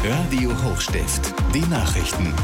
Radio Hochstift, die Nachrichten.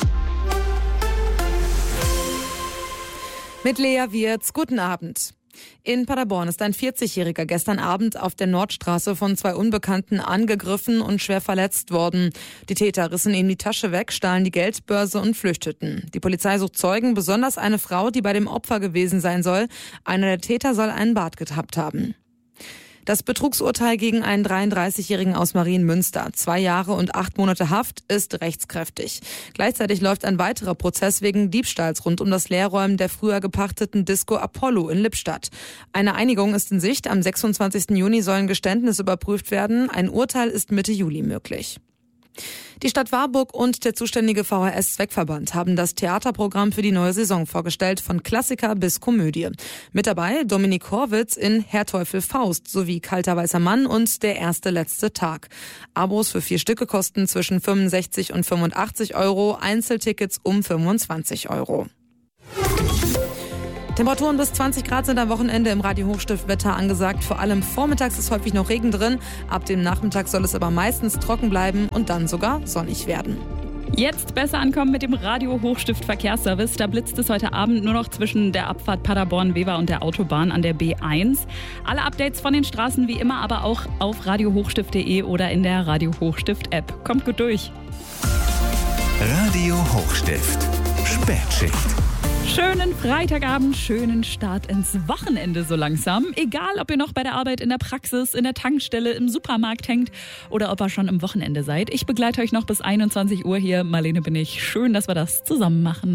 Mit Lea Wirz, guten Abend. In Paderborn ist ein 40-Jähriger gestern Abend auf der Nordstraße von 2 Unbekannten angegriffen und schwer verletzt worden. Die Täter rissen ihm die Tasche weg, stahlen die Geldbörse und flüchteten. Die Polizei sucht Zeugen, besonders eine Frau, die bei dem Opfer gewesen sein soll. Einer der Täter soll einen Bart gehabt haben. Das Betrugsurteil gegen einen 33-Jährigen aus Marienmünster, 2 Jahre und 8 Monate Haft, ist rechtskräftig. Gleichzeitig läuft ein weiterer Prozess wegen Diebstahls rund um das Leerräumen der früher gepachteten Disco Apollo in Lippstadt. Eine Einigung ist in Sicht. Am 26. Juni sollen Geständnisse überprüft werden. Ein Urteil ist Mitte Juli möglich. Die Stadt Warburg und der zuständige VHS-Zweckverband haben das Theaterprogramm für die neue Saison vorgestellt, von Klassiker bis Komödie. Mit dabei Dominik Horwitz in Herr Teufel Faust sowie Kalter weißer Mann und Der erste letzte Tag. Abos für 4 Stücke kosten zwischen 65 und 85 Euro, Einzeltickets um 25 Euro. Temperaturen bis 20 Grad sind am Wochenende im Radio Hochstift Wetter angesagt. Vor allem vormittags ist häufig noch Regen drin. Ab dem Nachmittag soll es aber meistens trocken bleiben und dann sogar sonnig werden. Jetzt besser ankommen mit dem Radio Hochstift Verkehrsservice. Da blitzt es heute Abend nur noch zwischen der Abfahrt Paderborn-Wever und der Autobahn an der B1. Alle Updates von den Straßen wie immer aber auch auf radiohochstift.de oder in der Radio Hochstift App. Kommt gut durch. Radio Hochstift, Spätschicht. Schönen Freitagabend, schönen Start ins Wochenende so langsam. Egal, ob ihr noch bei der Arbeit in der Praxis, in der Tankstelle, im Supermarkt hängt oder ob ihr schon im Wochenende seid. Ich begleite euch noch bis 21 Uhr hier. Marlene bin ich. Schön, dass wir das zusammen machen.